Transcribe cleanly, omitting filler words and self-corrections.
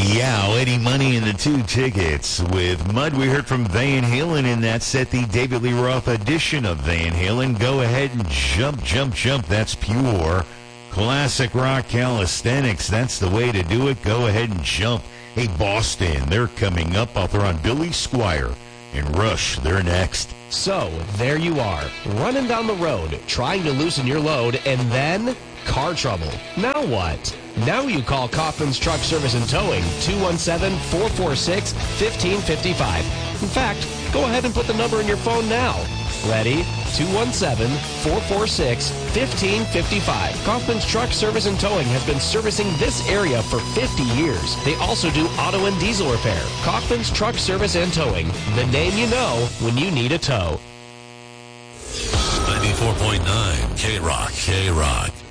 Yeah, Eddie Money and the Two Tickets. With Mud, we heard from Van Halen in that set, the David Lee Roth edition of Van Halen. Go ahead and jump, jump, jump. That's pure classic rock calisthenics. That's the way to do it. Go ahead and jump. Hey, Boston, they're coming up. I'll throw on Billy Squire and Rush. They're next. So, there you are, running down the road, trying to loosen your load, and then car trouble. Now what? Now you call Kaufman's Truck Service and Towing, 217-446-1555. In fact, go ahead and put the number in your phone now. Ready? 217-446-1555. Kaufman's Truck Service and Towing has been servicing this area for 50 years. They also do auto and diesel repair. Kaufman's Truck Service and Towing, the name you know when you need a tow. 94.9 K-Rock.